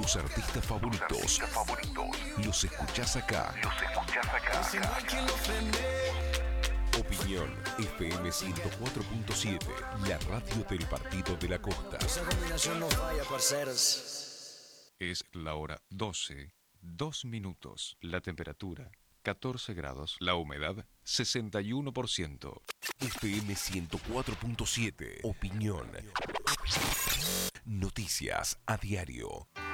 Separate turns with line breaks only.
Tus artistas favoritos. Los escuchás acá. Opinión FM 104.7, la radio del Partido de la Costa.
Esa combinación no falla, parceros.
Es la hora 12, 2 minutos. La temperatura 14 grados. La humedad 61%.
FM 104.7, opinión. Noticias a diario.